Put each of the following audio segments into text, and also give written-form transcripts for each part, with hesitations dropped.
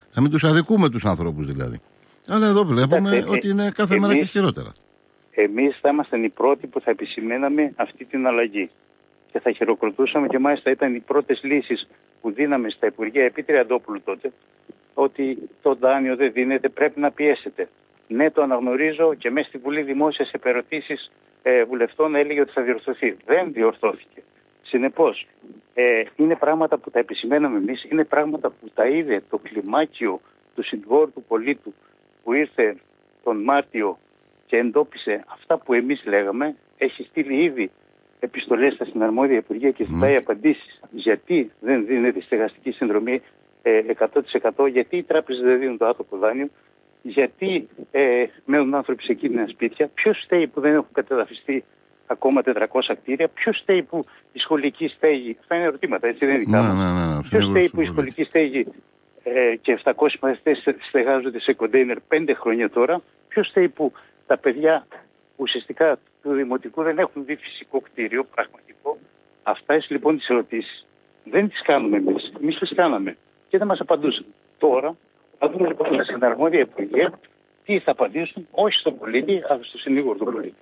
Να μην τους αδικούμε τους ανθρώπους δηλαδή. Αλλά εδώ βλέπουμε ότι είναι κάθε μέρα και χειρότερα. Εμείς θα ήμασταν οι πρώτοι που θα επισημαίναμε αυτή την αλλαγή. Και θα χειροκροτούσαμε και μάλιστα ήταν οι πρώτες λύσεις που δίναμε στα Υπουργεία επί Τριαντόπουλου τότε, ότι το δάνειο δεν δίνεται, πρέπει να πιέσετε. Ναι, το αναγνωρίζω και μέσα στη Βουλή δημόσιας επερωτήσεις βουλευτών έλεγε ότι θα διορθωθεί. Δεν διορθώθηκε. Συνεπώς, είναι πράγματα που τα επισημαίναμε εμείς, είναι πράγματα που τα είδε το κλιμάκιο του συνηγόρου του πολίτου που ήρθε τον Μάρτιο και εντόπισε αυτά που εμείς λέγαμε, έχει στείλει ήδη επιστολές στα συναρμόδια Υπουργεία και ζητάει απαντήσεις. Γιατί δεν δίνεται η στεγαστική συνδρομή 100%, γιατί οι τράπεζες δεν δίνουν το άτομο δάνειο, γιατί μένουν άνθρωποι σε κίνδυνα σπίτια, ποιος φταίει που δεν έχουν κατεδαφιστεί ακόμα 400 κτίρια, ποιος φταίει που η σχολική στέγη, αυτά είναι ερωτήματα, έτσι δεν είναι δικά μας. Ποιος φταίει που η σχολική στέγη και 700 μαθητές στεγάζονται σε κοντέινερ 5 χρόνια τώρα, ποιος φταίει που τα παιδιά ουσιαστικά του Δημοτικού δεν έχουν δει φυσικό κτίριο, πραγματικό. Αυτές λοιπόν τις ερωτήσεις δεν τις κάνουμε εμείς. Εμείς τις κάναμε και δεν μας απαντούσαν. Τώρα θα δούμε λοιπόν τα συναρμόδια Υπουργεία τι θα απαντήσουν, όχι στον πολίτη, αλλά στο συνήγορο του πολίτη.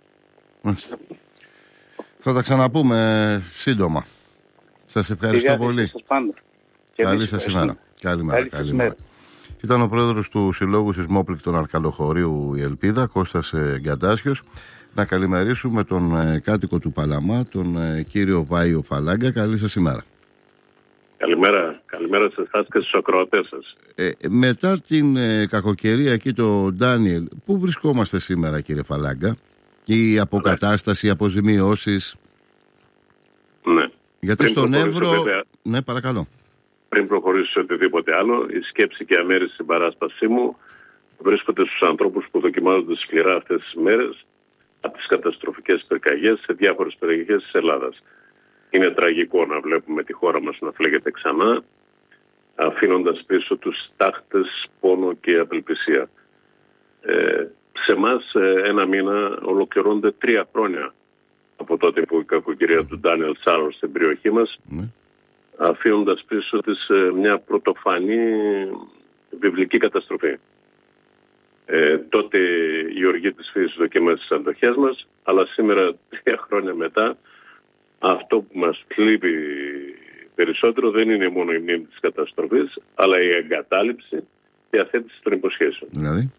Θα τα ξαναπούμε σύντομα. Σας ευχαριστώ πολύ. Καλή σας ημέρα. Καλημέρα. Ήταν ο πρόεδρος του Συλλόγου Σεισμόπληκτων Αρκαλοχωρίου η Ελπίδα, Κώστας Γκαντάσιος. Να καλημερίσουμε τον κάτοικο του Παλαμά, τον κύριο Βάιο Φαλάγκα. Καλή σας ημέρα. Καλημέρα σε εσάς και στους ακροατές σας. Μετά την κακοκαιρία εκεί το Ντάνιελ, πού βρισκόμαστε σήμερα κύριε Φαλάγκα? Η αποκατάσταση, οι αποζημιώσεις? Ναι. Γιατί στον Εύρο... Ναι, παρακαλώ. Πριν προχωρήσω σε οτιδήποτε άλλο, η σκέψη και η αμέριστη συμπαράστασή μου βρίσκονται στους ανθρώπους που δοκιμάζονται σκληρά αυτές τις μέρες από τις καταστροφικές πυρκαγιές σε διάφορες περιοχές της Ελλάδας. Είναι τραγικό να βλέπουμε τη χώρα μας να φλέγεται ξανά, αφήνοντας πίσω τους τάχτες, πόνο και απελπισία. Σε εμάς ένα μήνα ολοκληρώνονται 3 χρόνια από τότε που η κακοκαιρία του Ντάνιελ Τσάρλ στην περιοχή μας, αφήνοντας πίσω της μια πρωτοφανή βιβλική καταστροφή. Τότε η οργή της φύσης δοκίμασε τις αντοχές μας, αλλά σήμερα 3 χρόνια μετά αυτό που μας θλίβει περισσότερο δεν είναι μόνο η μνήμη της καταστροφής, αλλά η εγκατάλειψη και η αθέτηση των υποσχέσεων. Δηλαδή?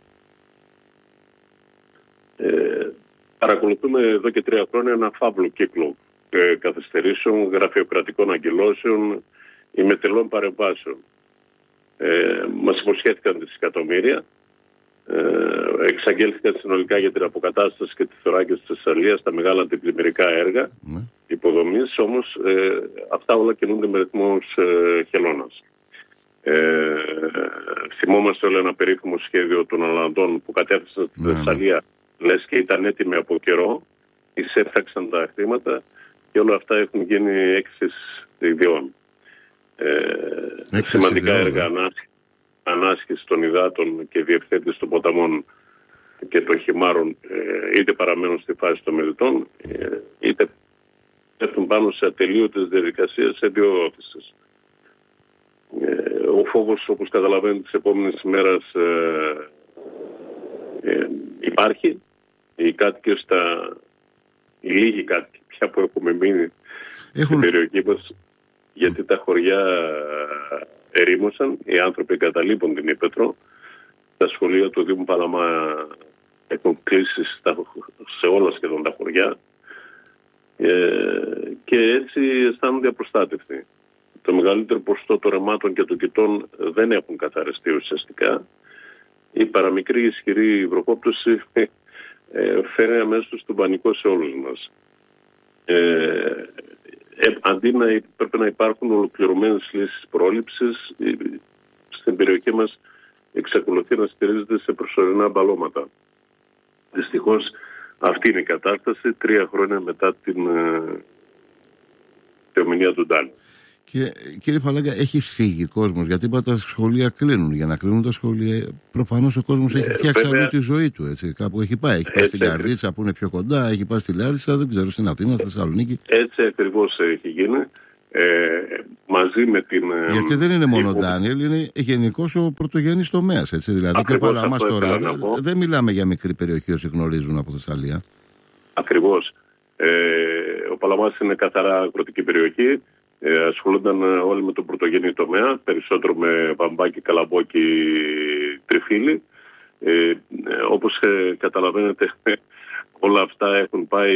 Παρακολουθούμε εδώ και 3 χρόνια ένα φαύλο κύκλο καθυστερήσεων, γραφειοκρατικών αγκυλώσεων, ημετελών παρεμβάσεων. Μας υποσχέθηκαν δισεκατομμύρια, εξαγγέλθηκαν συνολικά για την αποκατάσταση και τη θωράκιση της Θεσσαλίας τα μεγάλα αντιπλημμυρικά έργα υποδομής, όμως αυτά όλα κινούνται με ρυθμούς χελώνας. Θυμόμαστε όλο ένα περίφημο σχέδιο των Ολλανδών που κατέφθασαν στη Θεσσαλία, λες και ήταν έτοιμοι από καιρό, εισέφταξαν τα χρήματα και όλα αυτά έχουν γίνει έκθεση ιδιών. Σημαντικά έργα ανάσχεση των υδάτων και διευθέτηση των ποταμών και των χυμάρων είτε παραμένουν στη φάση των μελετών, είτε έρθουν πάνω σε ατελείωτες διαδικασίες εμπειοδότησης. Ο φόβος, όπως καταλαβαίνετε, τις επόμενες ημέρες υπάρχει. Οι κάτοικοι οι λίγοι κάτοικοι πια που έχουμε μείνει στην περιοχή μας, γιατί τα χωριά ερήμωσαν, οι άνθρωποι εγκαταλείπουν την Ήπετρο, τα σχολεία του Δήμου Παλαμά έχουν κλείσει σε όλα σχεδόν τα χωριά και έτσι αισθάνονται απροστάτευτοι. Το μεγαλύτερο ποσοστό των ρεμάτων και των κοιτών δεν έχουν καθαριστεί ουσιαστικά. Η παραμικρή ισχυρή βροχόπτωση φέρει αμέσως τον πανικό σε όλους μας. Αντί να πρέπει να υπάρχουν ολοκληρωμένες λύσεις πρόληψης, στην περιοχή μας εξακολουθεί να στηρίζεται σε προσωρινά μπαλώματα. Δυστυχώς αυτή είναι η κατάσταση 3 χρόνια μετά την θεομηνία του Ντάνιελ. Και κύριε Φαλάγκα, έχει φύγει κόσμος? Γιατί τα σχολεία κλείνουν. Για να κλείνουν τα σχολεία, προφανώς ο κόσμος έχει φτιάξει αλλού τη ζωή του. Έτσι. Κάπου έχει πάει. Έχει πάει στη Λιαρδίτσα που είναι πιο κοντά, έχει πάει στη Λάρισα, δεν ξέρω, στην Αθήνα, στη Θεσσαλονίκη. Έτσι ακριβώς έχει γίνει. μαζί με την... Γιατί δεν είναι μόνο ο Ντάνιελ, είναι γενικώς ο πρωτογενής τομέας, έτσι. Δηλαδή και ο Παλαμάς τώρα δεν μιλάμε για μικρή περιοχή όσοι γνωρίζουν από Θεσσαλία. Ακριβώς. Ο Παλαμάς είναι καθαρά αγροτική περιοχή. Ασχολούνταν όλοι με τον πρωτογενή τομέα, περισσότερο με βαμβάκι, καλαμπόκι, τριφύλι. Όπως καταλαβαίνετε, όλα αυτά έχουν πάει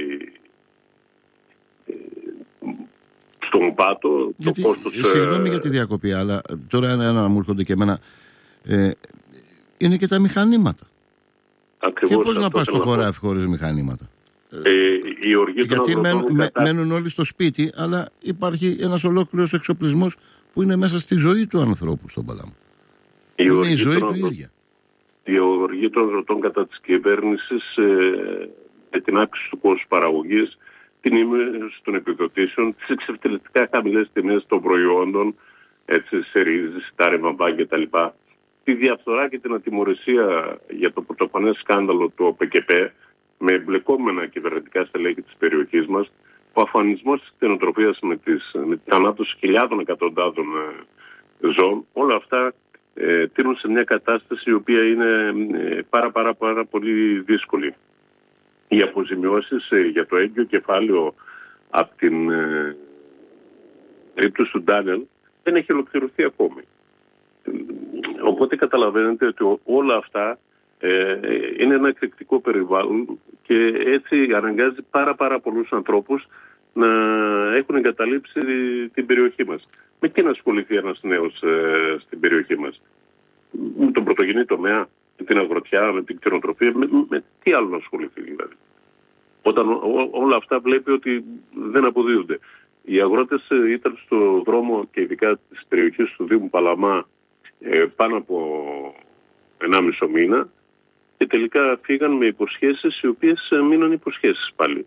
στον πάτο. Γιατί, συγγνώμη για τη διακοπή, αλλά τώρα ένα μου έρχονται και εμένα. Είναι και τα μηχανήματα. Ακριβώς. Και πώς να πας στο χωράφι χωρίς μηχανήματα. Γιατί μένουν όλοι στο σπίτι, αλλά υπάρχει ένας ολόκληρος εξοπλισμός που είναι μέσα στη ζωή του ανθρώπου στον Παλαμά. Είναι η ζωή του ίδια. Η οργή των αγροτών κατά της κυβέρνησης με την αύξηση του κόστους παραγωγής, την ύμνηση των επιδοτήσεων, τις εξαιρετικά χαμηλές τιμές των προϊόντων, έτσι, σε ρύζι, σιτάρι, βαμβάκι κτλ. Τη διαφθορά και την ατιμωρησία για το πρωτοφανές σκάνδαλο του ΟΠΕΚΕΠ, με εμπλεκόμενα κυβερνητικά στελέχη της περιοχής μας, ο αφανισμός της κτηνοτροφίας με την ανάπτωση χιλιάδων εκατοντάδων ζώων, όλα αυτά τείνουν σε μια κατάσταση η οποία είναι πάρα πολύ δύσκολη. Οι αποζημιώσεις για το έγκυο κεφάλαιο από την περίπτωση του Ντάνιελ δεν έχει ολοκληρωθεί ακόμη. Οπότε καταλαβαίνετε ότι όλα αυτά είναι ένα εκρηκτικό περιβάλλον και έτσι αναγκάζει πάρα πολλούς ανθρώπους να έχουν εγκαταλείψει την περιοχή μας. Με τι να ασχοληθεί ένας νέος στην περιοχή μας? Με τον πρωτογενή τομέα, με την αγροτιά, με την κτηνοτροφία, με τι άλλο να ασχοληθεί δηλαδή? Όταν όλα αυτά βλέπει ότι δεν αποδίδονται. Οι αγρότες ήταν στο δρόμο και ειδικά της περιοχής του Δήμου Παλαμά πάνω από 1,5 μήνα και τελικά φύγαν με υποσχέσεις οι οποίες μείναν υποσχέσεις πάλι.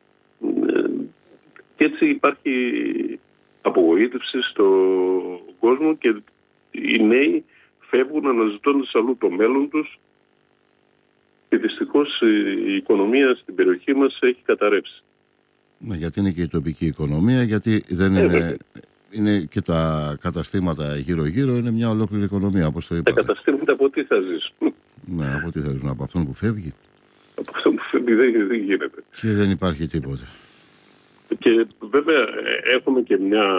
Και έτσι υπάρχει απογοήτευση στον κόσμο και οι νέοι φεύγουν αναζητώντας αλλού το μέλλον τους και δυστυχώς η οικονομία στην περιοχή μας έχει καταρρεύσει. Ναι, γιατί είναι και η τοπική οικονομία, γιατί δεν είναι και τα καταστήματα γύρω-γύρω, είναι μια ολόκληρη οικονομία, όπως το είπατε. Τα καταστήματα από τι θα ζήσουν? Ναι, από τι θα ζήσουν? Από αυτόν που φεύγει. Από αυτόν που φεύγει δεν γίνεται. Και δεν υπάρχει τίποτα. Και βέβαια έχουμε και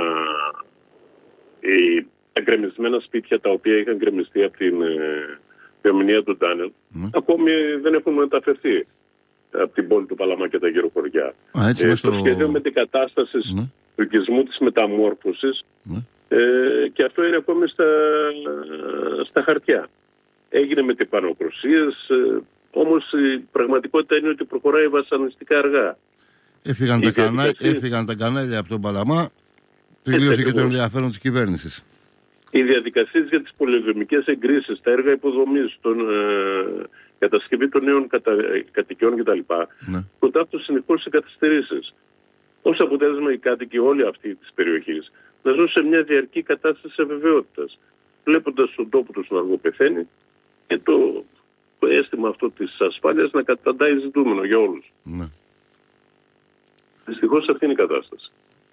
εγκρεμισμένα σπίτια τα οποία είχαν γκρεμιστεί από την θεομηνία του Ντάνιελ. Ακόμη δεν έχουν μεταφερθεί από την πόλη του Παλαμά και τα γύρω χωριά. Στο σχέδιο μετεκατάστασης του οικισμού της μεταμόρφωσης και αυτό είναι ακόμη στα χαρτιά. Έγινε με τυπανοκρουσίες, όμως η πραγματικότητα είναι ότι προχωράει βασανιστικά αργά. Έφυγαν τα κανάλια από τον Παλαμά, τελείωσε και το ενδιαφέρον της κυβέρνησης. Οι διαδικασίες για τις πολυδομικές εγκρίσεις, τα έργα υποδομής, κατασκευή των νέων κατοικιών κτλ. Προτάθουν συνεχώς σε καθυστερήσεις. Ως αποτέλεσμα οι κάτοικοι όλοι αυτοί της περιοχής να ζουν σε μια διαρκή κατάσταση αβεβαιότητας, βλέποντας τον τόπο τους να αργοπεθαίνει και το αίσθημα αυτό της ασφάλειας να καταντάει ζητούμενο για όλους. Ναι. Δυστυχώς αυτή είναι η κατάσταση.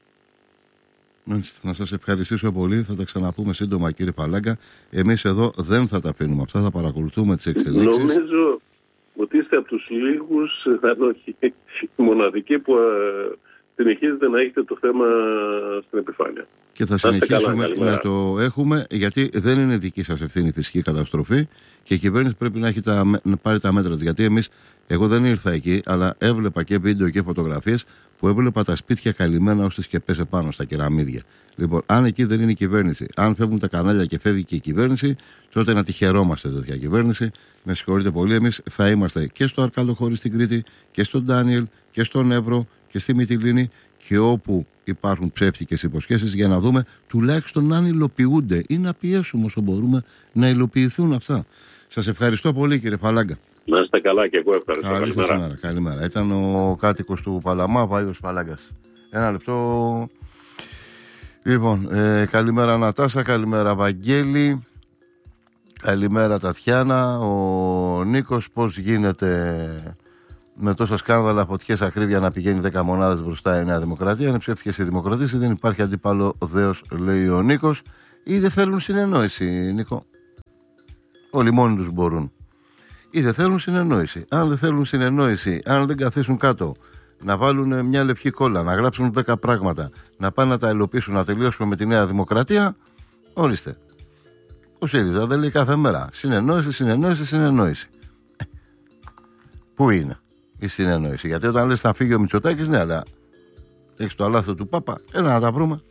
Να σας ευχαριστήσω πολύ. Θα τα ξαναπούμε σύντομα, κύριε Παλάγκα. Εμείς εδώ δεν θα τα αφήνουμε αυτά, θα παρακολουθούμε τις εξελίξεις. Νομίζω ότι είστε από τους λίγους, αν όχι μοναδικοί, που συνεχίζετε να έχετε το θέμα στην επιφάνεια. Και θα συνεχίσουμε να το έχουμε, γιατί δεν είναι δική σας ευθύνη η φυσική καταστροφή και η κυβέρνηση πρέπει να πάρει τα μέτρα της. Γιατί εγώ δεν ήρθα εκεί, αλλά έβλεπα και βίντεο και φωτογραφίες που έβλεπα τα σπίτια καλυμμένα ως τις σκεπές επάνω στα κεραμίδια. Λοιπόν, αν εκεί δεν είναι η κυβέρνηση, αν φεύγουν τα κανάλια και φεύγει και η κυβέρνηση, τότε να τη χαιρόμαστε τέτοια κυβέρνηση. Με συγχωρείτε πολύ, εμείς θα είμαστε και στο Αρκαλοχώρι στην Κρήτη και στον Ντάνιελ και στον Εύρο και στη Μυτιλήνη και όπου υπάρχουν ψεύτικες υποσχέσεις, για να δούμε τουλάχιστον αν υλοποιούνται ή να πιέσουμε όσο μπορούμε να υλοποιηθούν αυτά. Σας ευχαριστώ πολύ, κύριε Παλάγκα. Να είστε καλά και εγώ ευχαριστώ. Καλημέρα. Ήταν ο κάτοικος του Παλαμά, Βάιος Παλάγκας. Ένα λεπτό. Λοιπόν, καλημέρα Νατάσα, καλημέρα Βαγγέλη, καλημέρα Τατιάνα. Ο Νίκος, πώς γίνεται Με τόσα σκάνδαλα, φωτιές, ακρίβεια να πηγαίνει 10 μονάδες μπροστά η Νέα Δημοκρατία. Είναι ψεύτικες οι δημοκρατίες, δεν υπάρχει αντίπαλο δέος, λέει ο Νίκος. Ή δεν θέλουν συνεννόηση, Νίκο. Όλοι μόνοι τους μπορούν. Ή δεν θέλουν συνεννόηση. Αν δεν θέλουν συνεννόηση, αν δεν καθίσουν κάτω, να βάλουν μια λευκή κόλλα, να γράψουν 10 πράγματα, να πάνε να τα υλοποιήσουν, να τελειώσουμε με τη Νέα Δημοκρατία, ορίστε. Ο ΣΥΡΙΖΑ δεν λέει κάθε μέρα συνεννόηση, συνεννόηση, συνεννόηση. Πού είναι η συνεννόηση? Γιατί όταν λες θα φύγει ο Μητσοτάκης, ναι, αλλά έχεις το αλάθο του Πάπα, έλα να τα βρούμε.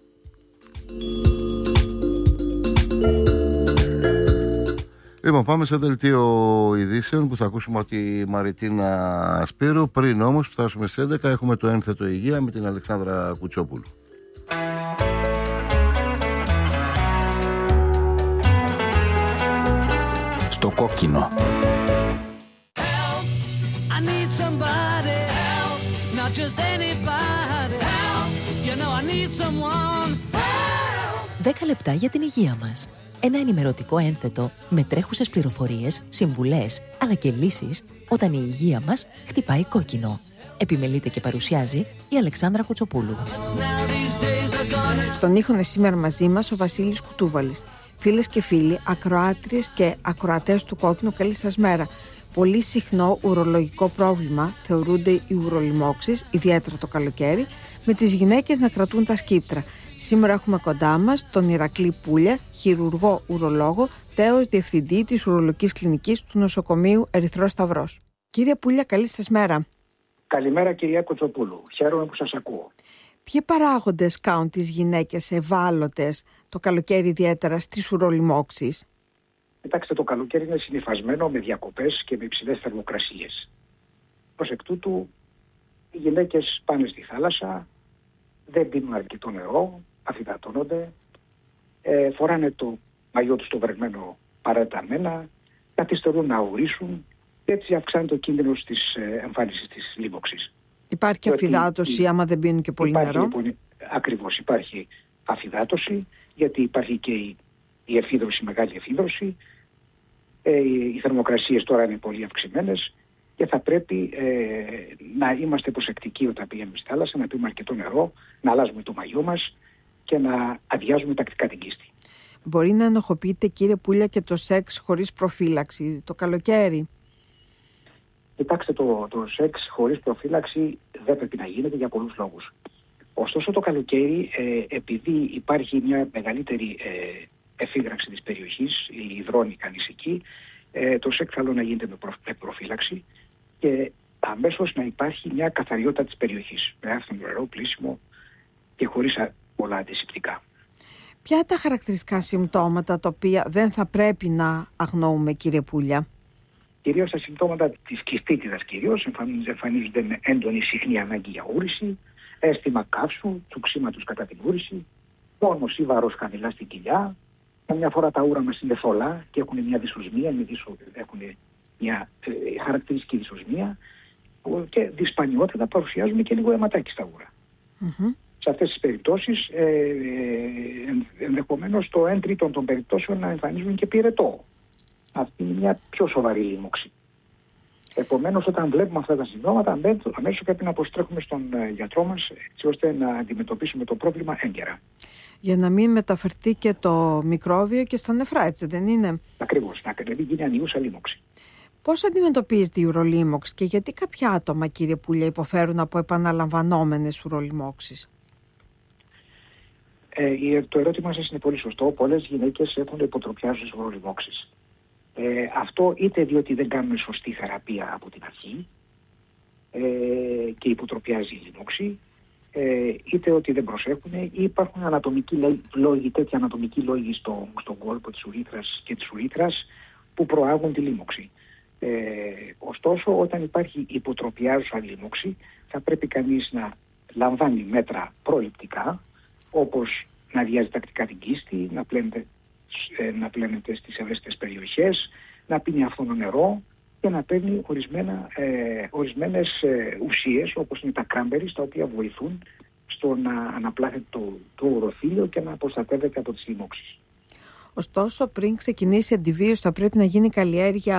Λοιπόν, πάμε σε δελτίο ειδήσεων που θα ακούσουμε ότι η Μαριτίνα Σπύρου. Πριν όμως φτάσουμε στις 11, έχουμε το ένθετο υγεία με την Αλεξάνδρα Κουτσόπουλου. Στο κόκκινο. Δέκα λεπτά για την υγεία μας. Ένα ενημερωτικό ένθετο με τρέχουσες πληροφορίες, συμβουλές αλλά και λύσεις όταν η υγεία μας χτυπάει κόκκινο. Επιμελείται και παρουσιάζει η Αλεξάνδρα Κουτσοπούλου. Στον ήχο είναι σήμερα μαζί μας ο Βασίλης Κουτούβαλης. Φίλες και φίλοι, ακροάτριες και ακροατές του κόκκινου, καλή σας μέρα. Πολύ συχνό ουρολογικό πρόβλημα θεωρούνται οι ουρολιμώξεις, ιδιαίτερα το καλοκαίρι, με τις γυναίκες να κρατούν τα σκύπτρα. Σήμερα έχουμε κοντά μας τον Ηρακλή Πούλια, χειρουργό ουρολόγο, τέος διευθυντή της ουρολογικής κλινικής του νοσοκομείου Ερυθρός Σταυρός. Κύριε Πούλια, καλή σας μέρα. Καλημέρα κυρία Κουτσοπούλου, χαίρομαι που σας ακούω. Ποιοι παράγοντες κάνουν τις γυναίκες ευάλωτες το καλοκαίρι, ιδιαίτερα στις ουρολιμώξεις? Κοιτάξτε, το καλοκαίρι είναι συνυφασμένο με διακοπές και με υψηλές θερμοκρασίες. Ως εκ τούτου, οι γυναίκες πάνε στη θάλασσα, δεν πίνουν αρκετό νερό, αφυδατώνονται, φοράνε το μαγιό τους το βρεγμένο παραταμένα, καθυστερούν να ουρήσουν και έτσι αυξάνει το κίνδυνο της εμφάνισης της λίμωξης. Υπάρχει αφυδάτωση άμα δεν πίνουν και πολύ νερό? Λοιπόν, ακριβώς, υπάρχει αφυδάτωση, γιατί υπάρχει και η εφίδρωση, μεγάλη εφίδρωση. Οι θερμοκρασίες τώρα είναι πολύ αυξημένες και θα πρέπει να είμαστε προσεκτικοί όταν πηγαίνουμε στη θάλασσα, να πίνουμε αρκετό νερό, να αλλάζουμε το μαγιό μας και να αδειάζουμε τακτικά την κίστη. Μπορεί να ενοχοποιείται, κύριε Πούλια, και το σεξ χωρίς προφύλαξη το καλοκαίρι? Κοιτάξτε, το σεξ χωρίς προφύλαξη δεν πρέπει να γίνεται για πολλούς λόγους. Ωστόσο το καλοκαίρι, επειδή υπάρχει μια μεγαλύτερη εφήγραξη της περιοχής, η υδρώνη εκεί, το σεξ καλό να γίνεται με προφύλαξη και αμέσως να υπάρχει μια καθαριότητα της περιοχής, με άφθονο νερό, πλήσιμο και χωρίς πολλά αντισηπτικά. Ποια είναι τα χαρακτηριστικά συμπτώματα τα οποία δεν θα πρέπει να αγνοούμε, κύριε Πούλια? Κυρίως τα συμπτώματα της κιστίτιδας εμφανίζονται με έντονη συχνή ανάγκη για ούρηση, αίσθημα καύσου, τσουξίματος κατά την ούρηση, πόνος ή βαρός χαμηλά στην κοιλιά. Καμιά φορά τα ούρα μας είναι θολά και έχουν μια δυσοσμία, έχουν μια χαρακτηριστική δυσοσμία και δυσπανιότητα παρουσιάζουν και λίγο αιματάκι στα ούρα. Σε αυτές τις περιπτώσεις ενδεχομένως το 1/3 των περιπτώσεων να εμφανίζουν και πυρετό. Αυτή είναι μια πιο σοβαρή λίμωξη. Επομένως, όταν βλέπουμε αυτά τα συμπτώματα, αμέσως πρέπει να αποστρέφουμε στον γιατρό μας, έτσι ώστε να αντιμετωπίσουμε το πρόβλημα έγκαιρα. Για να μην μεταφερθεί και το μικρόβιο και στα νεφρά, έτσι δεν είναι? Ακριβώς, να μην γίνει ανιούσα λίμωξη. Πώς αντιμετωπίζεται η ουρολίμωξη και γιατί κάποια άτομα, κύριε Πούλια, υποφέρουν από επαναλαμβανόμενες ουρολιμώξεις? Το ερώτημα σας είναι πολύ σωστό. Πολλές γυναίκες έχουν υποτροπιάζουσες ουρολιμώξεις. Αυτό είτε διότι δεν κάνουν σωστή θεραπεία από την αρχή και υποτροπιάζει η λίμωξη, είτε ότι δεν προσέχουν, ή υπάρχουν τέτοιοι ανατομικοί λόγοι στον κόλπο της ουρήθρας και της ουρήθρας που προάγουν τη λίμωξη. Ωστόσο, όταν υπάρχει υποτροπιάζουσα λίμωξη, θα πρέπει κανείς να λαμβάνει μέτρα προληπτικά, όπως να αδειάζει τακτικά την κίστη, να πλένεται στις ευαίσθητες περιοχές, να πίνει αυθόνο νερό και να παίρνει ορισμένες ουσίες, όπως είναι τα κράμπερις, τα οποία βοηθούν στο να αναπλάθεται το ουροθύλιο και να προστατεύεται από τις λοιμώξεις. Ωστόσο, πριν ξεκινήσει η αντιβίωση, θα πρέπει να γίνει καλλιέργεια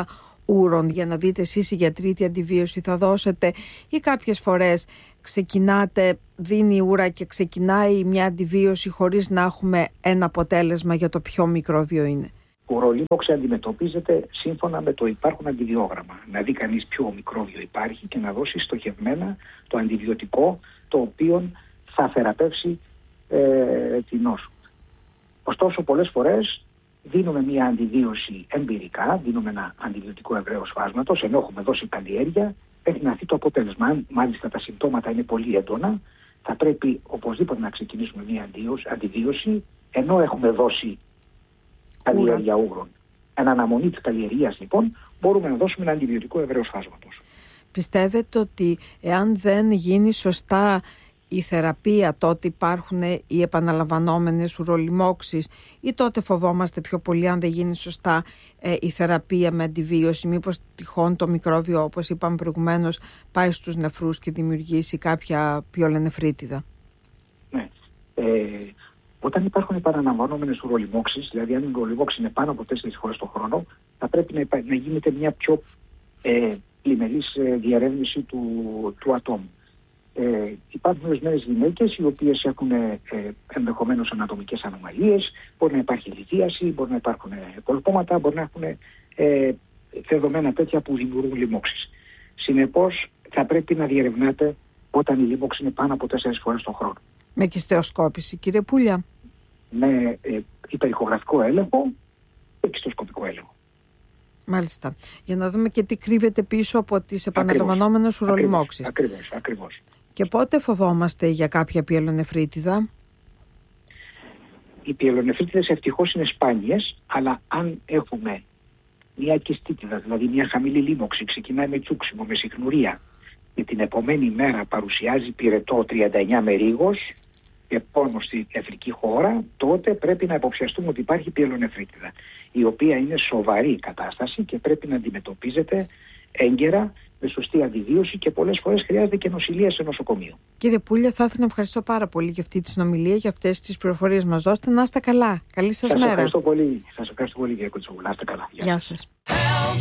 ούρων, για να δείτε εσείς οι γιατροί τι αντιβίωση θα δώσετε, ή κάποιες φορές ξεκινάτε, δίνει η ούρα και ξεκινάει μια αντιβίωση χωρίς να έχουμε ένα αποτέλεσμα για το ποιο μικρόβιο είναι? Ουρολίμωξη αντιμετωπίζεται σύμφωνα με το υπάρχον αντιβιόγραμμα. Να δει κανείς ποιο μικρόβιο υπάρχει και να δώσει στοχευμένα το αντιβιωτικό το οποίο θα θεραπεύσει την νόσο. Ωστόσο, πολλές φορές δίνουμε μια αντιβίωση εμπειρικά, δίνουμε ένα αντιβιωτικό ευρέως φάσματος, ενώ έχουμε δώσει καλλιέργεια, έχει να έρθει το αποτέλεσμα. Αν μάλιστα τα συμπτώματα είναι πολύ έντονα, θα πρέπει οπωσδήποτε να ξεκινήσουμε μια αντιβίωση, ενώ έχουμε δώσει καλλιέργεια ούγρων. Εν αναμονή της καλλιεργίας, λοιπόν, μπορούμε να δώσουμε ένα αντιβιωτικό ευρέως φάσματος. Πιστεύετε ότι εάν δεν γίνει σωστά η θεραπεία, τότε υπάρχουν οι επαναλαμβανόμενες ουρολιμώξεις, ή τότε φοβόμαστε πιο πολύ αν δεν γίνει σωστά η θεραπεία με αντιβίωση? Μήπως τυχόν το μικρόβιο, όπως είπαμε προηγουμένως, πάει στους νεφρούς και δημιουργήσει κάποια πιολενεφρίτιδα? Ναι. Όταν υπάρχουν επαναλαμβανόμενες ουρολιμώξεις, δηλαδή αν η ουρολιμώξη είναι πάνω από 4 φορές το χρόνο, θα πρέπει να γίνεται μια πιο πλημελής διερεύνηση του ατόμου. Υπάρχουν ορισμένες γυναίκες οι οποίες έχουν ενδεχομένως ανατομικές ανομαλίες, μπορεί να υπάρχει λιθίαση, μπορεί να υπάρχουν κολπώματα, μπορεί να έχουν δεδομένα τέτοια που δημιουργούν λοιμώξεις. Συνεπώς θα πρέπει να διερευνάτε όταν η λοιμώξη είναι πάνω από 4 φορές το χρόνο. Με κυστεοσκόπηση, κύριε Πούλια? Με υπερηχογραφικό έλεγχο και κυστεοσκοπικό έλεγχο. Μάλιστα. Για να δούμε και τι κρύβεται πίσω από τις επαναλαμβανόμενες ουρολιμώξεις. Ακριβώς. Και πότε φοβόμαστε για κάποια πιελονεφρίτιδα? Οι πιελονεφρίτιδες ευτυχώς είναι σπάνιες, αλλά αν έχουμε μια κυστίτιδα, δηλαδή μια χαμηλή λίμωξη, ξεκινάει με τσούξιμο, με συχνουρία, και την επομένη μέρα παρουσιάζει πυρετό 39 με ρίγος και πόνο στη νεφρική χώρα, τότε πρέπει να υποψιαστούμε ότι υπάρχει πιελονεφρίτιδα, η οποία είναι σοβαρή κατάσταση και πρέπει να αντιμετωπίζεται έγκαιρα, με σωστή αντιβίωση, και πολλές φορές χρειάζεται και νοσηλεία σε νοσοκομείο. Κύριε Πούλια, θα ήθελα να ευχαριστώ πάρα πολύ για αυτή τη συνομιλία, για αυτές τις πληροφορίες μας δώσετε. Να είστε καλά. Καλή σας μέρα. Σας ευχαριστώ πολύ, κύριε Κουτσόγλου. Να είστε καλά. Γεια σας.